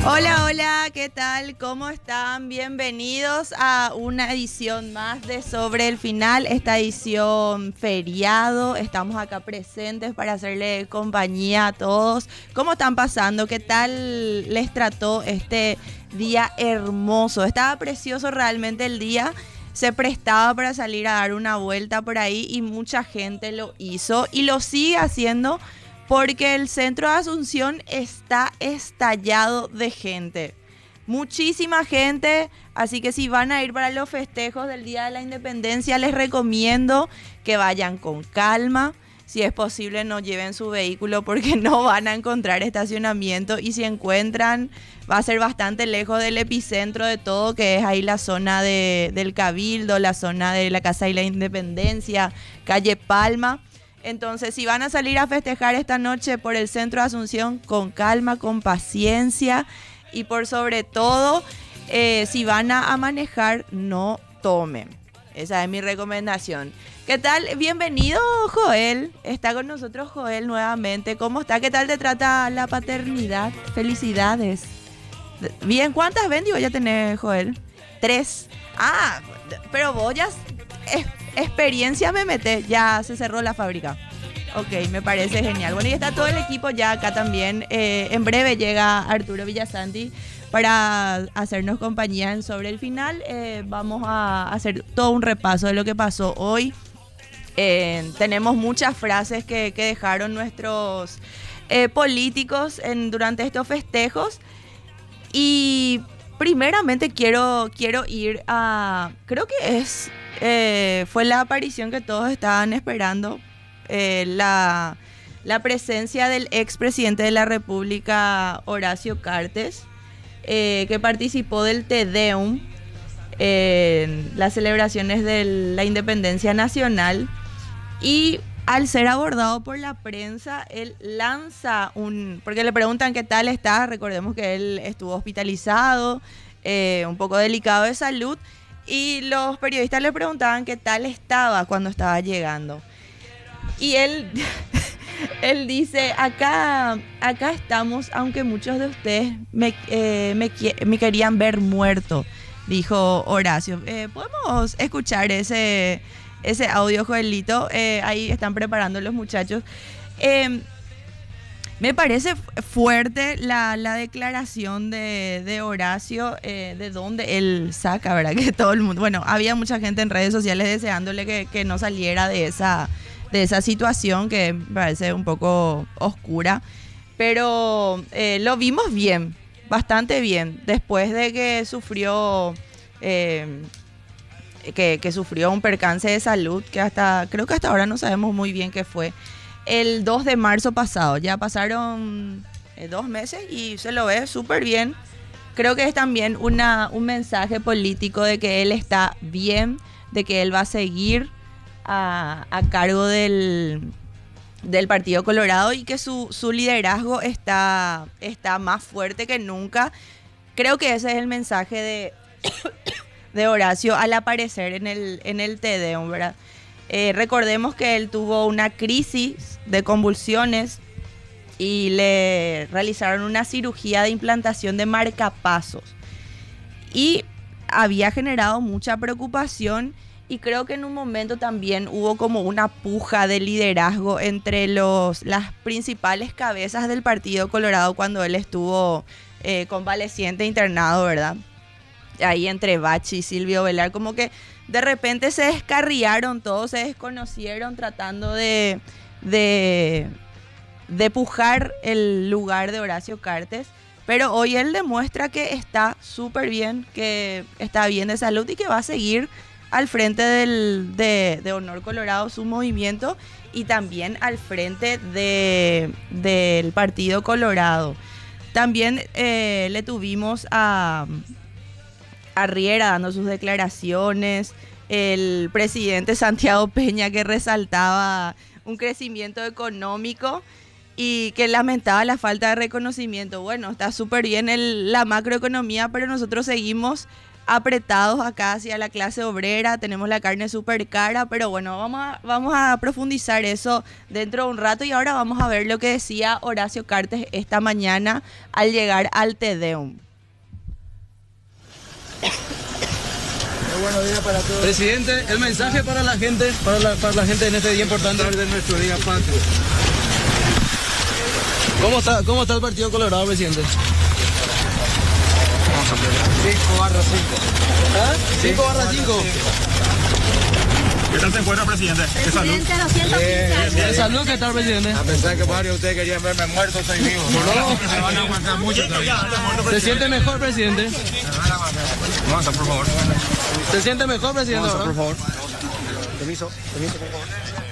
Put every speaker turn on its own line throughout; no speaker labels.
Hola, hola, ¿qué tal? ¿Cómo están? Bienvenidos a una edición más de Sobre el Final, esta edición feriado. Estamos acá presentes para hacerle compañía a todos. ¿Cómo están pasando? ¿Qué tal les trató este día hermoso? Estaba precioso realmente el día. Se prestaba para salir a dar una vuelta por ahí y mucha gente lo hizo y lo sigue haciendo porque el centro de Asunción está estallado de gente. Muchísima gente, así que si van a ir para los festejos del Día de la Independencia, les recomiendo que vayan con calma. Si es posible, no lleven su vehículo porque no van a encontrar estacionamiento y si encuentran, va a ser bastante lejos del epicentro de todo, que es ahí la zona del Cabildo, la zona de la Casa de la Independencia, calle Palma. Entonces, si van a salir a festejar esta noche por el centro de Asunción, con calma, con paciencia y por sobre todo, si van a manejar, no tomen. Esa es mi recomendación. ¿Qué tal? Bienvenido, Joel. Está con nosotros Joel nuevamente. ¿Cómo está? ¿Qué tal te trata la paternidad? Felicidades. Bien, ¿cuántas bendigo ya tenés, Joel? 3. Ah, pero vos ya... experiencia me meté, ya se cerró la fábrica. Ok, me parece genial. Bueno, y está todo el equipo ya acá también. En breve llega Arturo Villasanti para hacernos compañía en Sobre el Final. Vamos a hacer todo un repaso de lo que pasó hoy. Tenemos muchas frases que dejaron nuestros políticos durante estos festejos. Y primeramente quiero ir a... Creo que fue la aparición que todos estaban esperando. La presencia del expresidente de la República, Horacio Cartes, que participó del Te Deum en las celebraciones de la independencia nacional. Y al ser abordado por la prensa, él lanza porque le preguntan qué tal está. Recordemos que él estuvo hospitalizado, un poco delicado de salud. Y los periodistas le preguntaban qué tal estaba cuando estaba llegando. Y él, él dice, acá estamos, aunque muchos de ustedes me querían ver muerto, dijo Horacio. ¿Podemos escuchar ese audio, Joelito? Ahí están preparando los muchachos. Me parece fuerte la declaración de Horacio, de donde él saca, ¿verdad? Que todo el mundo... Bueno, había mucha gente en redes sociales deseándole que no saliera de esa situación que me parece un poco oscura. Pero lo vimos bien, bastante bien, después de que sufrió... Que sufrió un percance de salud, creo que hasta ahora no sabemos muy bien qué fue. El 2 de marzo pasado, ya pasaron 2 meses y se lo ve súper bien. Creo que es también un mensaje político de que él está bien, de que él va a seguir a cargo del Partido Colorado y que su liderazgo está más fuerte que nunca. Creo que ese es el mensaje de Horacio al aparecer en el Te Deum, ¿verdad? Recordemos que él tuvo una crisis de convulsiones y le realizaron una cirugía de implantación de marcapasos. Y había generado mucha preocupación y creo que en un momento también hubo como una puja de liderazgo entre las principales cabezas del Partido Colorado cuando él estuvo convaleciente internado, ¿verdad? Ahí entre Bachi y Silvio Velar, como que de repente se descarriaron todos, se desconocieron tratando de pujar el lugar de Horacio Cartes. Pero hoy él demuestra que está súper bien, que está bien de salud y que va a seguir al frente de Honor Colorado, su movimiento, y también al frente del Partido Colorado. También le tuvimos a Riera dando sus declaraciones, el presidente Santiago Peña que resaltaba un crecimiento económico y que lamentaba la falta de reconocimiento. Bueno, está súper bien la macroeconomía, pero nosotros seguimos apretados acá hacia la clase obrera, tenemos la carne súper cara, pero bueno, vamos a profundizar eso dentro de un rato y ahora vamos a ver lo que decía Horacio Cartes esta mañana al llegar al Te Deum.
Buenos días para todos.
Presidente, el mensaje para la gente, para la gente en este día importante
de nuestro día patrio.
¿Cómo está el Partido Colorado, presidente?
5/5.
¿Ah? 5/5.
¿Qué tal se encuentra, presidente? ¿Qué salud?
¿De salud qué tal, presidente?
A pesar que varios de ustedes querían verme muerto, soy vivo.
No, se van a aguantar mucho todavía.
¿Se siente mejor, presidente?
Avanza, por favor.
¿Se siente mejor, presidente?
Avanza, por favor.
Permiso, por favor.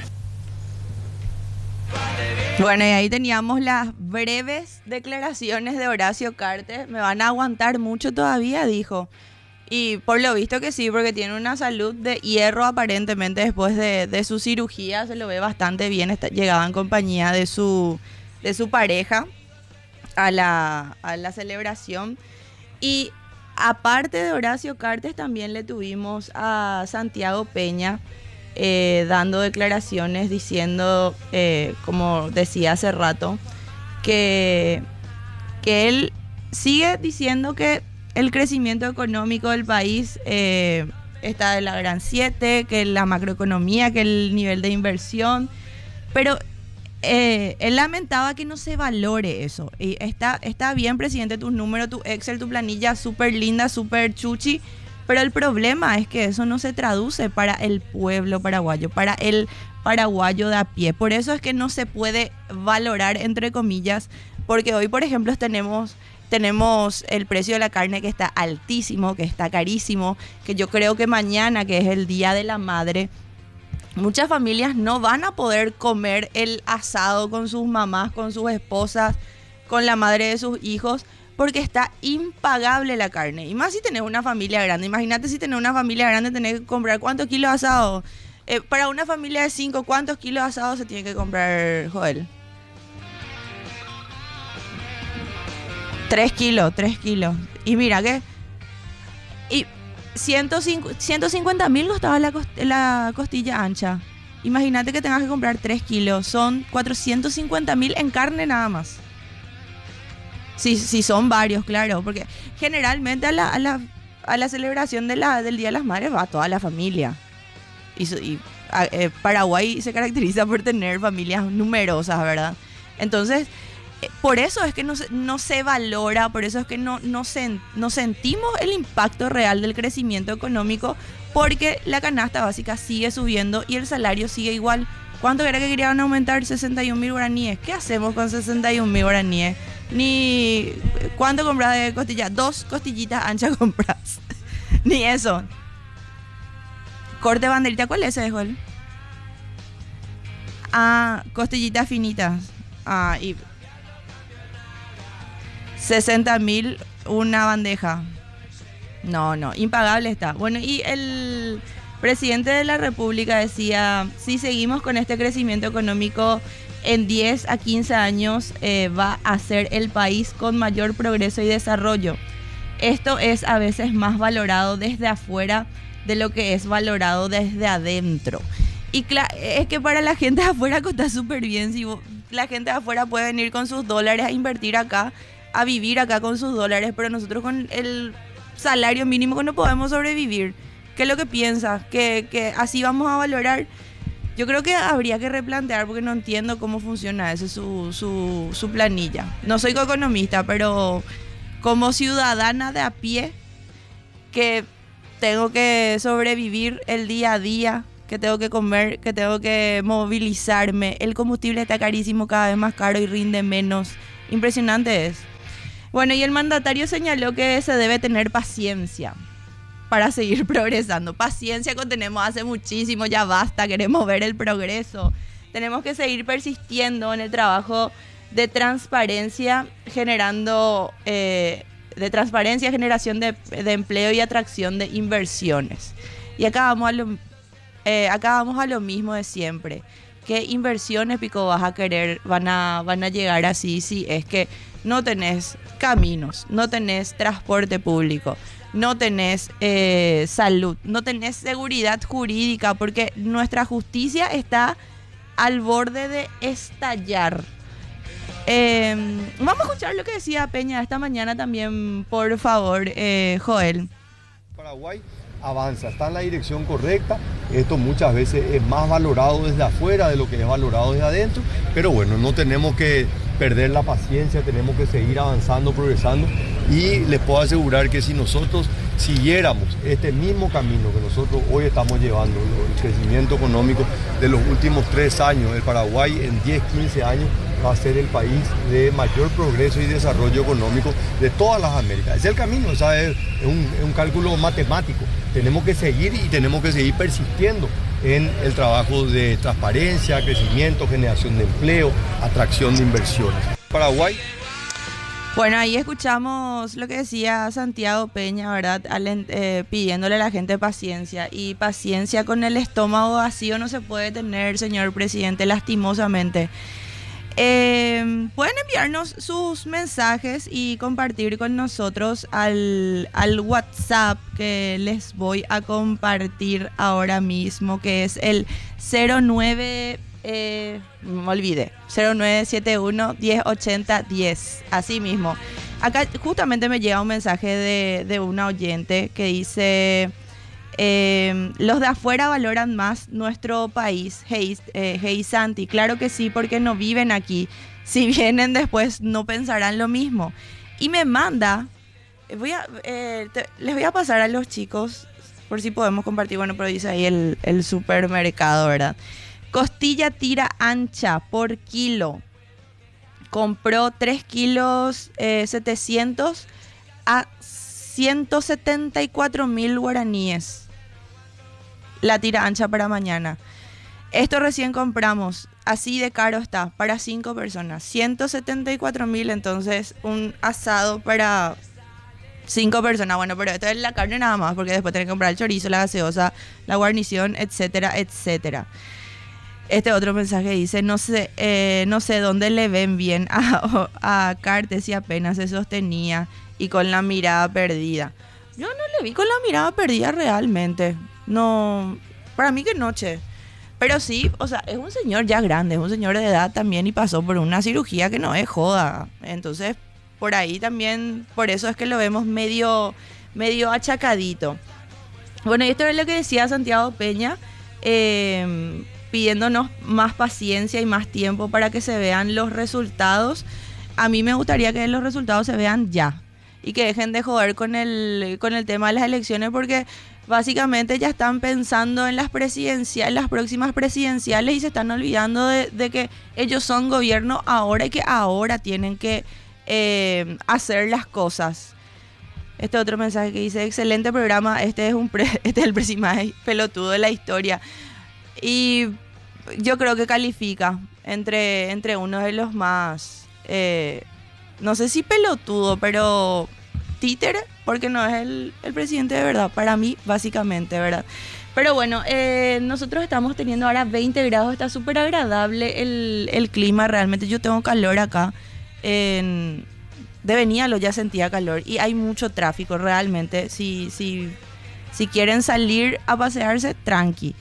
Bueno, y ahí teníamos las breves declaraciones de Horacio Cartes. Me van a aguantar mucho todavía, dijo. Y por lo visto que sí, porque tiene una salud de hierro aparentemente después de su cirugía. Se lo ve bastante bien. Llegaba en compañía de su pareja a la celebración. Y aparte de Horacio Cartes, también le tuvimos a Santiago Peña, dando declaraciones diciendo, como decía hace rato, que él sigue diciendo que el crecimiento económico del país está de la gran 7, que la macroeconomía, que el nivel de inversión, pero él lamentaba que no se valore eso. Y está bien, presidente, tus números, tu Excel, tu planilla, súper linda, súper chuchi, pero el problema es que eso no se traduce para el pueblo paraguayo, para el paraguayo de a pie. Por eso es que no se puede valorar, entre comillas, porque hoy, por ejemplo, tenemos el precio de la carne que está altísimo, que está carísimo, que yo creo que mañana, que es el Día de la Madre, muchas familias no van a poder comer el asado con sus mamás, con sus esposas, con la madre de sus hijos, porque está impagable la carne. Y más si tenés una familia grande. Imagínate si tenés una familia grande, tenés que comprar ¿cuántos kilos de asado? Para una familia de 5, ¿cuántos kilos de asado se tiene que comprar, Joel? 3 kilos. Y mira que... Y 150.000 costaba la costilla ancha. Imagínate que tengas que comprar 3 kilos. Son 450.000 en carne nada más. Sí, son varios, claro. Porque generalmente a la celebración del Día de las Madres va toda la familia. Paraguay se caracteriza por tener familias numerosas, ¿verdad? Entonces, por eso es que no se valora, por eso es que no sentimos el impacto real del crecimiento económico, porque la canasta básica sigue subiendo y el salario sigue igual. ¿Cuánto era que querían aumentar? 61.000 guaraníes. ¿Qué hacemos con 61.000 guaraníes? Ni ¿cuánto compras de costilla? 2 costillitas anchas compras. Ni eso. Corte banderita, ¿cuál es ese, Joel? Costillitas finitas. Y 60.000 una bandeja. No, impagable está. Bueno, y el presidente de la República decía, si seguimos con este crecimiento económico, en 10 a 15 años va a ser el país con mayor progreso y desarrollo. Esto es a veces más valorado desde afuera de lo que es valorado desde adentro. Y es que para la gente de afuera está súper bien. Si la gente de afuera puede venir con sus dólares a invertir acá, a vivir acá con sus dólares, pero nosotros con el salario mínimo no podemos sobrevivir. ¿Qué es lo que piensas? ¿Que así vamos a valorar? Yo creo que habría que replantear, porque no entiendo cómo funciona eso, su planilla. No soy economista, pero como ciudadana de a pie, que tengo que sobrevivir el día a día, que tengo que comer, que tengo que movilizarme, el combustible está carísimo, cada vez más caro y rinde menos. Impresionante es. Bueno, y el mandatario señaló que se debe tener paciencia para seguir progresando. Paciencia que tenemos hace muchísimo, ya basta, queremos ver el progreso. Tenemos que seguir persistiendo en el trabajo de transparencia, generación de empleo y atracción de inversiones. Y acá vamos a lo mismo de siempre. ¿Qué inversiones, Pico, vas a querer? Van a llegar así si es que no tenés caminos, no tenés transporte público, no tenés salud, no tenés seguridad jurídica, porque nuestra justicia está al borde de estallar. Vamos a escuchar lo que decía Peña esta mañana también, por favor, Joel.
Paraguay avanza, está en la dirección correcta. Esto muchas veces es más valorado desde afuera de lo que es valorado desde adentro, pero bueno, no tenemos que perder la paciencia, tenemos que seguir avanzando, progresando, y les puedo asegurar que si nosotros siguiéramos este mismo camino que nosotros hoy estamos llevando, el crecimiento económico de los últimos 3 años, el Paraguay en 10, 15 años va a ser el país de mayor progreso y desarrollo económico de todas las Américas. Es el camino, o sea, es un cálculo matemático. Tenemos que seguir y tenemos que seguir persistiendo en el trabajo de transparencia, crecimiento, generación de empleo, atracción de inversiones. Paraguay.
Bueno, ahí escuchamos lo que decía Santiago Peña, ¿verdad? Pidiéndole a la gente paciencia. Y paciencia con el estómago vacío no se puede tener, señor presidente, lastimosamente. Pueden enviarnos sus mensajes y compartir con nosotros al WhatsApp que les voy a compartir ahora mismo, que es el 0971 1080 10. Así mismo. Acá justamente me llega un mensaje de una oyente que dice: los de afuera valoran más nuestro país. Hey Santi, claro que sí, porque no viven aquí. Si vienen después no pensarán lo mismo. Y me manda, les voy a pasar a los chicos por si podemos compartir. Bueno, pero dice ahí el supermercado, ¿verdad? Costilla tira ancha por kilo. Compró 3 kilos 700 a 174.000 guaraníes. La tira ancha para mañana. Esto recién compramos. Así de caro está. Para 5 personas. 174.000. Entonces, un asado para 5 personas. Bueno, pero esto es la carne nada más. Porque después tenés que comprar el chorizo, la gaseosa, la guarnición, etcétera, etcétera. Este otro mensaje dice: no sé dónde le ven bien a Cartes y apenas se sostenía y con la mirada perdida. Yo no le vi con la mirada perdida realmente. No, para mí que no, che. Pero sí, o sea, es un señor ya grande, es un señor de edad también y pasó por una cirugía que no es joda. Entonces, por ahí también, por eso es que lo vemos medio achacadito. Bueno, y esto es lo que decía Santiago Peña, pidiéndonos más paciencia y más tiempo para que se vean los resultados. A mí me gustaría que los resultados se vean ya y que dejen de joder con el tema de las elecciones, porque básicamente ya están pensando en las próximas presidenciales y se están olvidando de que ellos son gobierno ahora y que ahora tienen que hacer las cosas. Este otro mensaje que dice: excelente programa, este es el presi más pelotudo de la historia. Y yo creo que califica entre uno de los más, no sé si pelotudo, pero títere, porque no es el presidente de verdad, para mí, básicamente, ¿verdad? Pero bueno, nosotros estamos teniendo ahora 20 grados, está súper agradable el clima, realmente. Yo tengo calor acá, de Benialo ya sentía calor y hay mucho tráfico, realmente. Si quieren salir a pasearse, tranqui.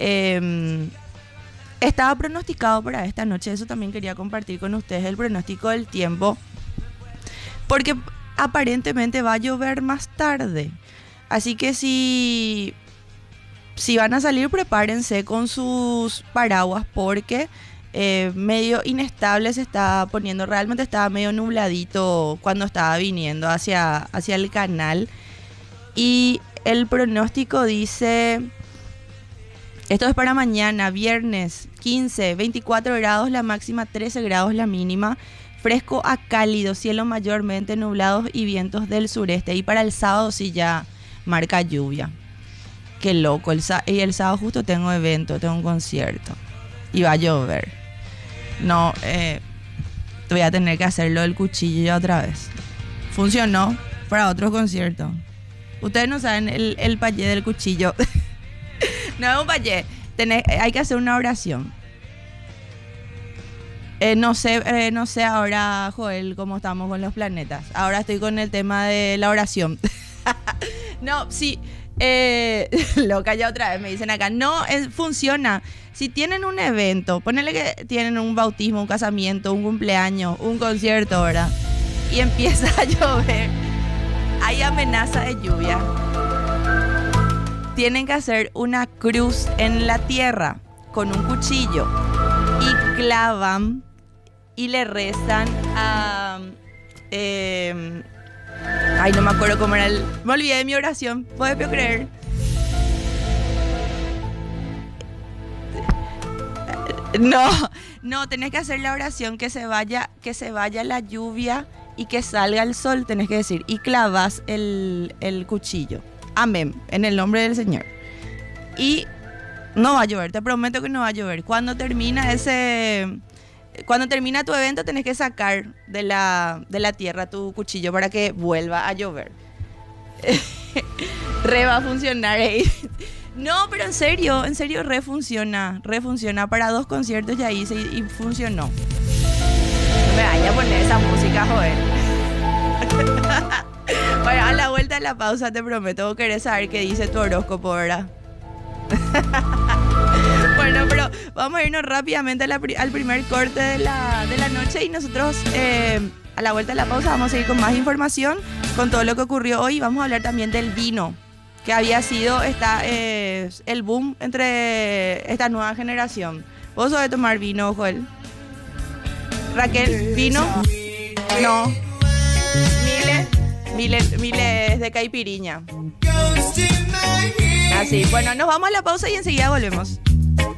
Estaba pronosticado para esta noche, eso también quería compartir con ustedes, el pronóstico del tiempo, porque aparentemente va a llover más tarde, así que si van a salir, prepárense con sus paraguas, porque medio inestable se está poniendo, realmente estaba medio nubladito cuando estaba viniendo hacia el canal, y el pronóstico dice: esto es para mañana, viernes 15, 24 grados la máxima, 13 grados la mínima, fresco a cálido, cielo mayormente nublado y vientos del sureste. Y para el sábado sí ya marca lluvia. Qué loco, y el sábado justo tengo evento, tengo un concierto y va a llover. No, voy a tener que hacerlo del cuchillo ya otra vez. Funcionó para otro concierto. Ustedes no saben el payé del cuchillo. No es un payé, hay que hacer una oración. No sé ahora, Joel, cómo estamos con los planetas. Ahora estoy con el tema de la oración. No, sí. Loca, ya otra vez me dicen acá. No, funciona. Si tienen un evento, ponele que tienen un bautismo, un casamiento, un cumpleaños, un concierto, ¿verdad? Y empieza a llover. Hay amenaza de lluvia. Tienen que hacer una cruz en la tierra con un cuchillo y clavan y le rezan a... ay, no me acuerdo cómo era el... Me olvidé de mi oración. ¿Puedes creer? No, tenés que hacer la oración que se vaya la lluvia y que salga el sol, tenés que decir. Y clavas el cuchillo. Amén, en el nombre del Señor. Y no va a llover, te prometo que no va a llover. Cuando termina tu evento tenés que sacar de la tierra tu cuchillo para que vuelva a llover. Re va a funcionar ahí. No, pero en serio, re funciona para 2 conciertos ya hice y funcionó. No me vaya a poner esa música, joder. Bueno, a la vuelta de la pausa te prometo, querés saber qué dice tu horóscopo, ¿verdad? Bueno, pero vamos a irnos rápidamente al primer corte de la noche y nosotros a la vuelta de la pausa vamos a seguir con más información, con todo lo que ocurrió hoy. Vamos a hablar también del vino, que había sido el boom entre esta nueva generación. ¿Vos sos de tomar vino, Joel? Raquel, ¿vino? No. Miles de caipiriña. Así, bueno, nos vamos a la pausa y enseguida volvemos.